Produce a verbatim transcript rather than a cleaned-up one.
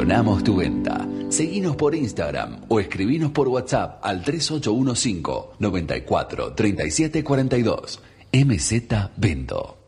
Gestionamos tu venta. Seguinos por Instagram o escribinos por WhatsApp al tres ocho uno cinco, nueve cuatro, tres siete cuatro dos. M Z Vendo.